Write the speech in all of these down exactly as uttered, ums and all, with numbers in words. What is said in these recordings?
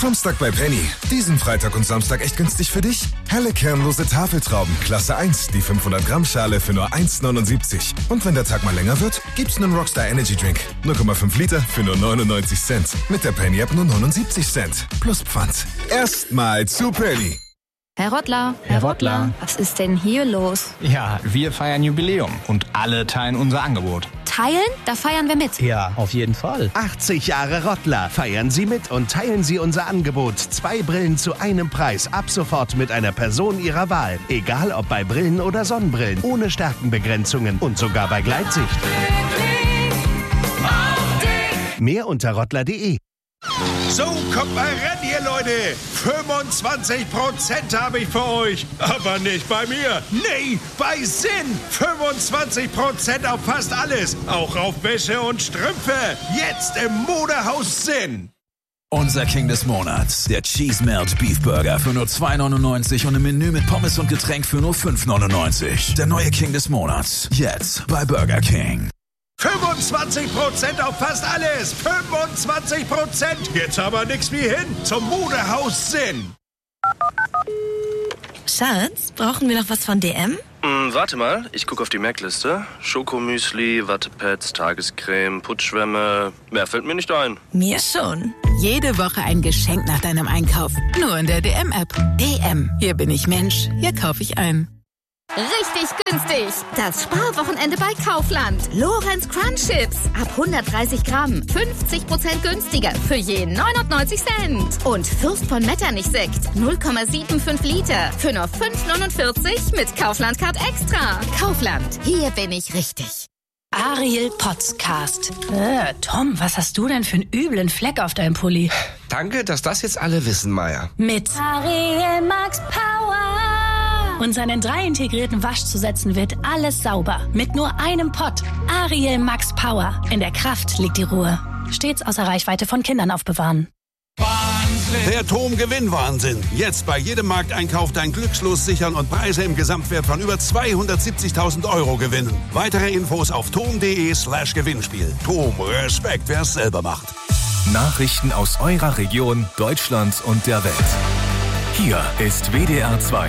Samstag bei Penny. Diesen Freitag und Samstag echt günstig für dich? Helle kernlose Tafeltrauben, Klasse eins, die fünfhundert Gramm Schale für nur eins neunundsiebzig. Und wenn der Tag mal länger wird, gibt's einen Rockstar Energy Drink. null Komma fünf Liter für nur neunundneunzig Cent. Mit der Penny App nur neunundsiebzig Cent. Plus Pfand. Erstmal zu Penny. Herr Rottler, Herr Rottler, was ist denn hier los? Ja, wir feiern Jubiläum und alle teilen unser Angebot. Teilen? Da feiern wir mit. Ja, auf jeden Fall. achtzig Jahre Rottler. Feiern Sie mit und teilen Sie unser Angebot. Zwei Brillen zu einem Preis. Ab sofort mit einer Person Ihrer Wahl. Egal ob bei Brillen oder Sonnenbrillen. Ohne Stärkenbegrenzungen und sogar bei Gleitsicht. Mehr unter rottler punkt de. So, kommt mal ran hier, Leute. fünfundzwanzig Prozent habe ich für euch. Aber nicht bei mir. Nee, bei Sinn. fünfundzwanzig Prozent auf fast alles. Auch auf Wäsche und Strümpfe. Jetzt im Modehaus Sinn. Unser King des Monats, der Cheese Melt Beef Burger für nur zwei neunundneunzig und ein Menü mit Pommes und Getränk für nur fünf neunundneunzig. Der neue King des Monats, jetzt bei Burger King. fünfundzwanzig Prozent auf fast alles. fünfundzwanzig Prozent. Jetzt aber nix wie hin zum Modehaus Sinn. Schatz, brauchen wir noch was von D M? Hm, warte mal, ich gucke auf die Merkliste. Schokomüsli, Wattepads, Tagescreme, Putzschwämme. Mehr fällt mir nicht ein. Mir schon. Jede Woche ein Geschenk nach deinem Einkauf. Nur in der D M-App. D M. Hier bin ich Mensch. Hier kaufe ich ein. Richtig günstig. Das Sparwochenende bei Kaufland. Lorenz Crunch Chips. Ab hundertdreißig Gramm. fünfzig Prozent günstiger. Für je neunundneunzig Cent. Und Fürst von Metternich Sekt. null Komma fünfundsiebzig Liter. Für nur fünf neunundvierzig mit Kaufland Card Extra. Kaufland. Hier bin ich richtig. Ariel Podcast. Äh, Tom, was hast du denn für einen üblen Fleck auf deinem Pulli? Danke, dass das jetzt alle wissen, Maya. Mit Ariel Max Power. Und seinen drei integrierten Waschzusätzen wird alles sauber. Mit nur einem Pott. Ariel Max Power. In der Kraft liegt die Ruhe. Stets außer Reichweite von Kindern aufbewahren. Wahnsinn. Der Tom-Gewinn-Wahnsinn. Jetzt bei jedem Markteinkauf dein Glückslos sichern und Preise im Gesamtwert von über zweihundertsiebzigtausend Euro gewinnen. Weitere Infos auf tom punkt de slash Gewinnspiel. Tom, Respekt, wer es selber macht. Nachrichten aus eurer Region, Deutschland und der Welt. Hier ist W D R zwei.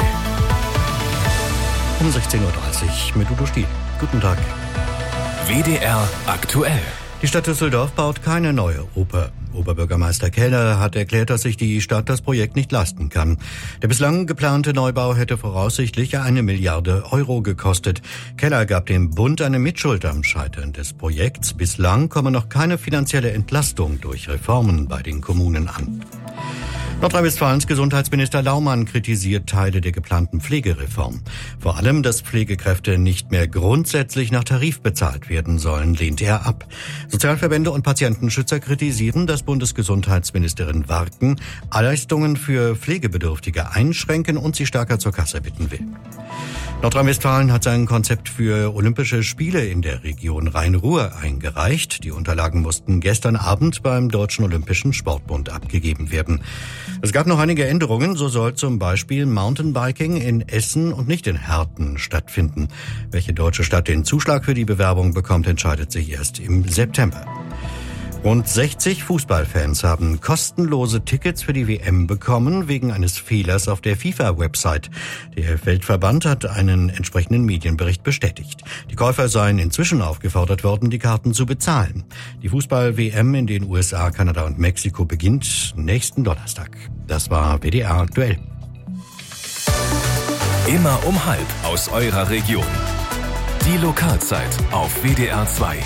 Um sechzehn Uhr dreißig mit Udo Stiel. Guten Tag. W D R aktuell. Die Stadt Düsseldorf baut keine neue Oper. Oberbürgermeister Keller hat erklärt, dass sich die Stadt das Projekt nicht leisten kann. Der bislang geplante Neubau hätte voraussichtlich eine Milliarde Euro gekostet. Keller gab dem Bund eine Mitschuld am Scheitern des Projekts. Bislang komme noch keine finanzielle Entlastung durch Reformen bei den Kommunen an. Nordrhein-Westfalens Gesundheitsminister Laumann kritisiert Teile der geplanten Pflegereform. Vor allem, dass Pflegekräfte nicht mehr grundsätzlich nach Tarif bezahlt werden sollen, lehnt er ab. Sozialverbände und Patientenschützer kritisieren, dass Bundesgesundheitsministerin Warken Leistungen für Pflegebedürftige einschränken und sie stärker zur Kasse bitten will. Nordrhein-Westfalen hat sein Konzept für Olympische Spiele in der Region Rhein-Ruhr eingereicht. Die Unterlagen mussten gestern Abend beim Deutschen Olympischen Sportbund abgegeben werden. Es gab noch einige Änderungen. So soll zum Beispiel Mountainbiking in Essen und nicht in Herten stattfinden. Welche deutsche Stadt den Zuschlag für die Bewerbung bekommt, entscheidet sich erst im September. Rund sechzig Fußballfans haben kostenlose Tickets für die W M bekommen wegen eines Fehlers auf der FIFA-Website. Der Weltverband hat einen entsprechenden Medienbericht bestätigt. Die Käufer seien inzwischen aufgefordert worden, die Karten zu bezahlen. Die Fußball-W M in den U S A, Kanada und Mexiko beginnt nächsten Donnerstag. Das war W D R aktuell. Immer um halb aus eurer Region. Die Lokalzeit auf W D R zwei.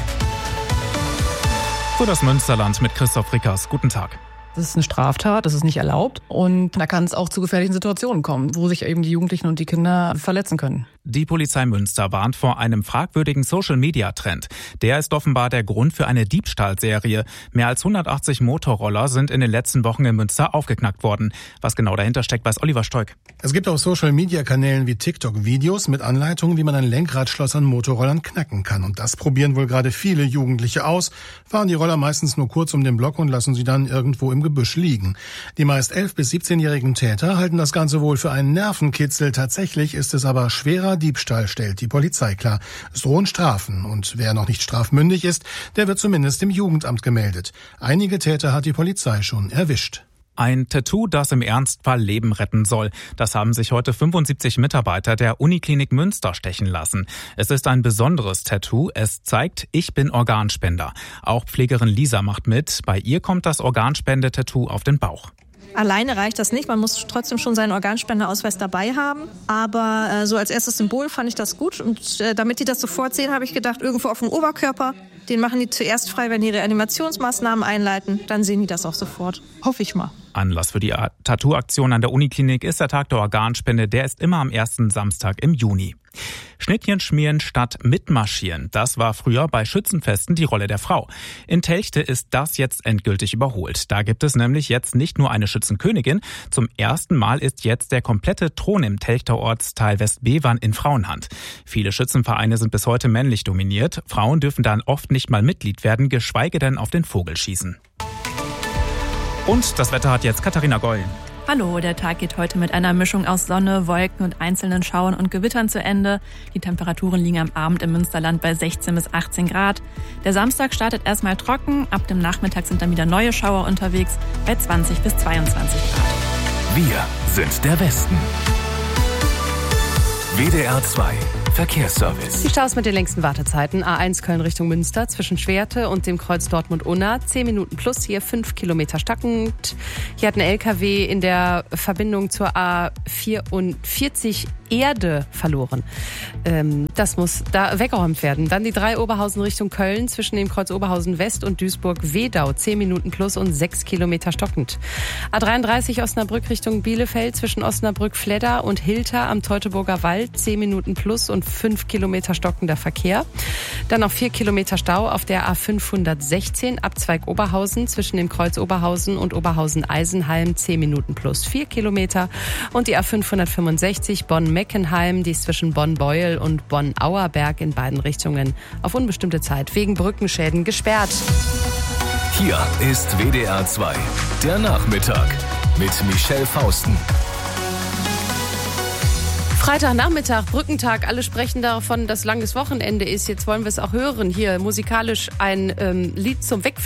Für das Münsterland mit Christoph Rickers. Guten Tag. Das ist eine Straftat, das ist nicht erlaubt und da kann es auch zu gefährlichen Situationen kommen, wo sich eben die Jugendlichen und die Kinder verletzen können. Die Polizei Münster warnt vor einem fragwürdigen Social-Media-Trend. Der ist offenbar der Grund für eine Diebstahlserie. Mehr als hundertachtzig Motorroller sind in den letzten Wochen in Münster aufgeknackt worden. Was genau dahinter steckt, weiß Oliver Stoik. Es gibt auf Social-Media-Kanälen wie TikTok Videos mit Anleitungen, wie man ein Lenkradschloss an Motorrollern knacken kann. Und das probieren wohl gerade viele Jugendliche aus, fahren die Roller meistens nur kurz um den Block und lassen sie dann irgendwo im Gebüsch liegen. Die meist elf- bis siebzehnjährigen Täter halten das Ganze wohl für einen Nervenkitzel. Tatsächlich ist es aber schwerer Diebstahl, stellt die Polizei klar. Es drohen Strafen und wer noch nicht strafmündig ist, der wird zumindest im Jugendamt gemeldet. Einige Täter hat die Polizei schon erwischt. Ein Tattoo, das im Ernstfall Leben retten soll. Das haben sich heute fünfundsiebzig Mitarbeiter der Uniklinik Münster stechen lassen. Es ist ein besonderes Tattoo. Es zeigt, ich bin Organspender. Auch Pflegerin Lisa macht mit. Bei ihr kommt das Organspende-Tattoo auf den Bauch. Alleine reicht das nicht, man muss trotzdem schon seinen Organspenderausweis dabei haben. Aber äh, so als erstes Symbol fand ich das gut. Und äh, damit die das sofort sehen, habe ich gedacht, irgendwo auf dem Oberkörper. Den machen die zuerst frei, wenn die Reanimationsmaßnahmen einleiten. Dann sehen die das auch sofort. Hoffe ich mal. Anlass für die Tattoo-Aktion an der Uniklinik ist der Tag der Organspende. Der ist immer am ersten Samstag im Juni. Schnittchen schmieren statt mitmarschieren. Das war früher bei Schützenfesten die Rolle der Frau. In Telchte ist das jetzt endgültig überholt. Da gibt es nämlich jetzt nicht nur eine Schützenkönigin. Zum ersten Mal ist jetzt der komplette Thron im Telchter Ortsteil Westbevern in Frauenhand. Viele Schützenvereine sind bis heute männlich dominiert. Frauen dürfen dann oft nicht mal Mitglied werden, geschweige denn auf den Vogel schießen. Und das Wetter hat jetzt Katharina Goll. Hallo, der Tag geht heute mit einer Mischung aus Sonne, Wolken und einzelnen Schauern und Gewittern zu Ende. Die Temperaturen liegen am Abend im Münsterland bei sechzehn bis achtzehn Grad. Der Samstag startet erstmal trocken, ab dem Nachmittag sind dann wieder neue Schauer unterwegs bei zwanzig bis zweiundzwanzig Grad. Wir sind der Westen. W D R zwei Verkehrsservice. Die Staus mit den längsten Wartezeiten. A eins Köln Richtung Münster zwischen Schwerte und dem Kreuz Dortmund-Unna. zehn Minuten plus, hier fünf Kilometer stockend. Hier hat ein L K W in der Verbindung zur A vierundvierzig Erde verloren. Ähm, das muss da weggeräumt werden. Dann die drei Oberhausen Richtung Köln zwischen dem Kreuz Oberhausen West und Duisburg-Wedau. zehn Minuten plus und sechs Kilometer stockend. A dreiunddreißig Osnabrück Richtung Bielefeld zwischen Osnabrück-Fledder und Hilter am Teutoburger Wald. zehn Minuten plus und fünf Kilometer stockender Verkehr. Dann noch vier Kilometer Stau auf der A fünfhundertsechzehn Abzweig Oberhausen zwischen dem Kreuz Oberhausen und Oberhausen-Eisenheim. zehn Minuten plus vier Kilometer. Und die A fünfhundertfünfundsechzig Bonn-Meckenheim, die ist zwischen Bonn-Beuel und Bonn-Auerberg in beiden Richtungen auf unbestimmte Zeit wegen Brückenschäden gesperrt. Hier ist W D R zwei, der Nachmittag mit Michelle Fausten. Freitagnachmittag, Brückentag, alle sprechen davon, dass langes Wochenende ist. Jetzt wollen wir es auch hören. Hier musikalisch ein ähm, Lied zum Wegfliegen.